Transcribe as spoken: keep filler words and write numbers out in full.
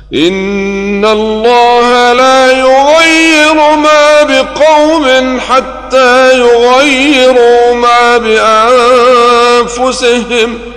إن الله لا يغير ما بقوم حتى يغيروا ما بأنفسهم